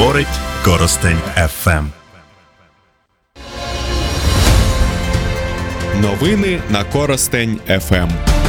Говорить Коростень ФМ. Новини на Коростень ФМ.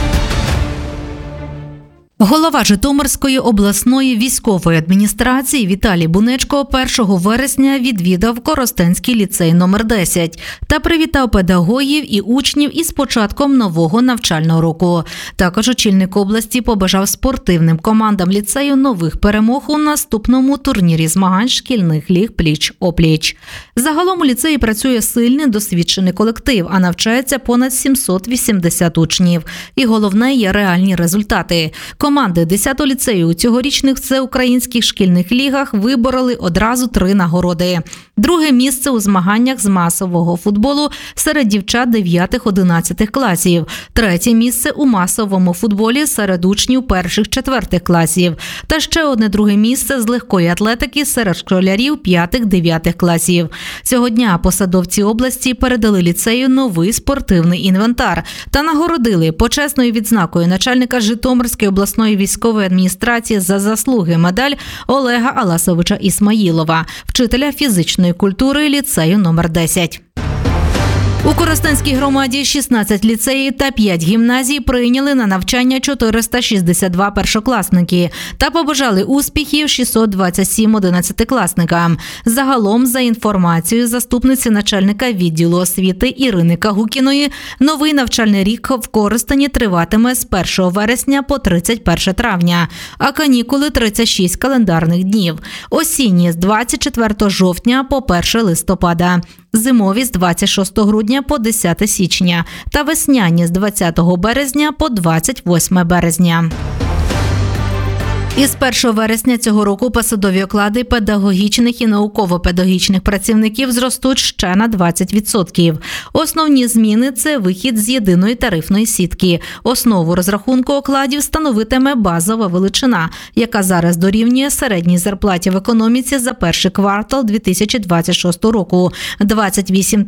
Голова Житомирської обласної військової адміністрації Віталій Бунечко 1 вересня відвідав Коростенський ліцей номер 10 та привітав педагогів і учнів із початком нового навчального року. Також очільник області побажав спортивним командам ліцею нових перемог у наступному турнірі змагань шкільних ліг пліч-опліч. Загалом у ліцеї працює сильний досвідчений колектив, а навчається понад 780 учнів. І головне є реальні результати. Команди 10-го ліцею у цьогорічних всеукраїнських шкільних лігах вибороли одразу 3 нагороди. Друге місце у змаганнях з масового футболу серед дівчат 9-11 класів. Третє місце у масовому футболі серед учнів 1-4 класів. Та ще одне друге місце з легкої атлетики серед школярів 5-9 класів. Цього дня посадовці області передали ліцею новий спортивний інвентар та нагородили почесною відзнакою начальника Житомирської обласної військової адміністрації за заслуги медаль Олега Аласовича Ісмаїлова, вчителя фізичної культури ліцею номер 10. У Коростенській громаді 16 ліцеїв та 5 гімназій прийняли на навчання 462 першокласники та побажали успіхів 627 11-класникам. Загалом, за інформацією заступниці начальника відділу освіти Ірини Кагукіної, новий навчальний рік в Коростені триватиме з 1 вересня по 31 травня, а канікули – 36 календарних днів. Осінні – з 24 жовтня по 1 листопада. Зимові – з 26 грудня по 10 січня та весняні – з 20 березня по 28 березня. Із 1 вересня цього року посадові оклади педагогічних і науково-педагогічних працівників зростуть ще на 20%. Основні зміни – це вихід з єдиної тарифної сітки. Основу розрахунку окладів становитиме базова величина, яка зараз дорівнює середній зарплаті в економіці за перший квартал 2026 року – 28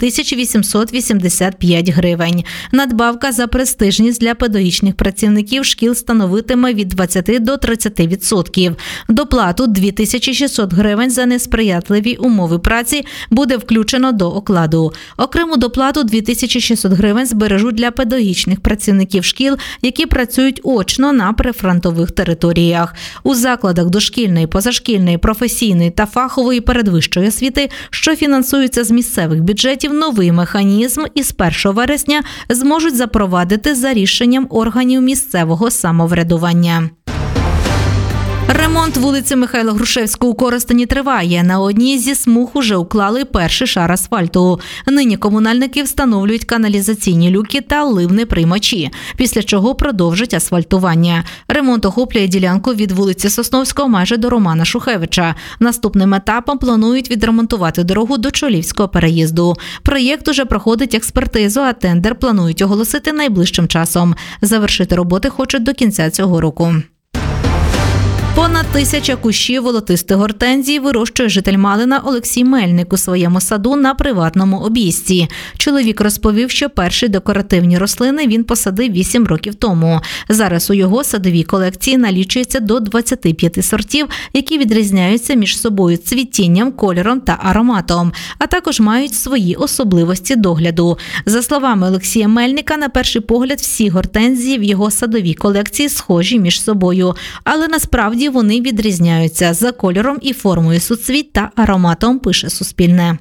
885 гривень. Надбавка за престижність для педагогічних працівників шкіл становитиме від 20 до 30%. Доплату 2600 гривень за несприятливі умови праці буде включено до окладу. Окрему доплату 2600 гривень збережуть для педагогічних працівників шкіл, які працюють очно на прифронтових територіях. У закладах дошкільної, позашкільної, професійної та фахової передвищої освіти, що фінансуються з місцевих бюджетів, новий механізм із 1 вересня зможуть запровадити за рішенням органів місцевого самоврядування. Ремонт вулиці Михайла Грушевського у Коростені триває. На одній зі смуг уже уклали перший шар асфальту. Нині комунальники встановлюють каналізаційні люки та ливни приймачі, після чого продовжать асфальтування. Ремонт охоплює ділянку від вулиці Сосновського майже до Романа Шухевича. Наступним етапом планують відремонтувати дорогу до Чолівського переїзду. Проєкт уже проходить експертизу, а тендер планують оголосити найближчим часом. Завершити роботи хочуть до кінця цього року. Понад 1000 кущів волотистих гортензій вирощує житель Малина Олексій Мельник у своєму саду на приватному обійсті. Чоловік розповів, що перші декоративні рослини він посадив 8 років тому. Зараз у його садовій колекції налічується до 25 сортів, які відрізняються між собою цвітінням, кольором та ароматом, а також мають свої особливості догляду. За словами Олексія Мельника, на перший погляд всі гортензії в його садовій колекції схожі між собою, але насправді вони відрізняються за кольором і формою суцвіть та ароматом, пише Суспільне.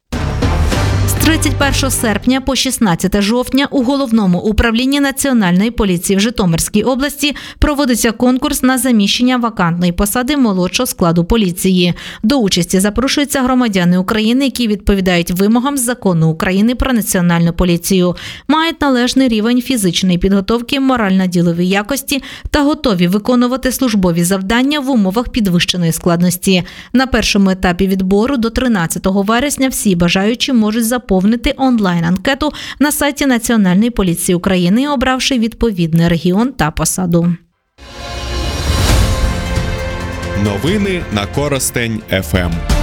З 31 серпня по 16 жовтня у Головному управлінні Національної поліції в Житомирській області проводиться конкурс на заміщення вакантної посади молодшого складу поліції. До участі запрошуються громадяни України, які відповідають вимогам Закону України про Національну поліцію, мають належний рівень фізичної підготовки, морально-ділові якості та готові виконувати службові завдання в умовах підвищеної складності. На першому етапі відбору до 13 вересня всі бажаючі можуть заповнити онлайн-анкету на сайті Національної поліції України, обравши відповідний регіон та посаду. Новини на Коростень ФМ.